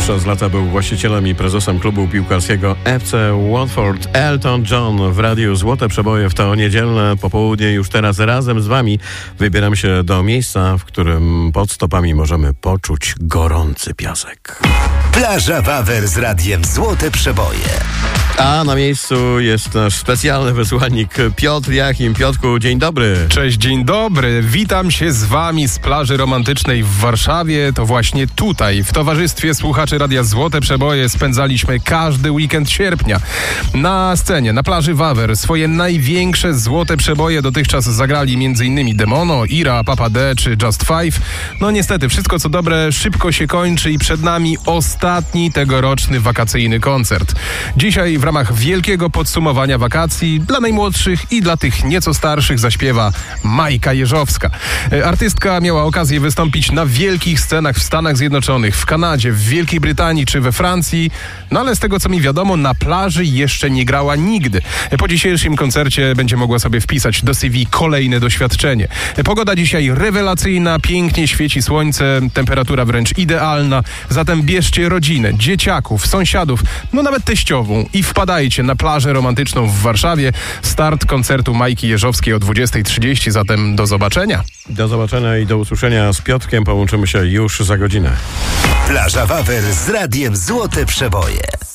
Przez lata był właścicielem i prezesem klubu piłkarskiego FC Watford. Elton John w radiu Złote Przeboje w to niedzielne popołudnie. Już teraz razem z wami wybieram się do miejsca, w którym pod stopami możemy poczuć gorący piasek. Plaża Wawer z radiem Złote Przeboje. A na miejscu jest nasz specjalny wysłannik Piotr Jachim. Piotrku, dzień dobry. Cześć, dzień dobry. Witam się z wami z plaży romantycznej w Warszawie. To właśnie tutaj, w towarzystwie słuchaczy Radia Złote Przeboje spędzaliśmy każdy weekend sierpnia. Na scenie, na plaży Wawer swoje największe złote przeboje dotychczas zagrali m.in. Demono, Ira, Papa D czy Just Five. No niestety, wszystko co dobre szybko się kończy i przed nami ostatni tegoroczny wakacyjny koncert. Dzisiaj w ramach wielkiego podsumowania wakacji dla najmłodszych i dla tych nieco starszych zaśpiewa Majka Jeżowska. Artystka miała okazję wystąpić na wielkich scenach w Stanach Zjednoczonych, w Kanadzie, w Wielkiej Brytanii czy we Francji, no ale z tego co mi wiadomo, na plaży jeszcze nie grała nigdy. Po dzisiejszym koncercie będzie mogła sobie wpisać do CV kolejne doświadczenie. Pogoda dzisiaj rewelacyjna, pięknie świeci słońce, temperatura wręcz idealna, zatem bierzcie rodzinę, dzieciaków, sąsiadów, no nawet teściową i wpadajcie na plażę romantyczną w Warszawie. Start koncertu Majki Jeżowskiej o 20:30, zatem do zobaczenia. Do zobaczenia i do usłyszenia z Piotrkiem. Połączymy się już za godzinę. Plaża Wawer z radiem Złote Przeboje.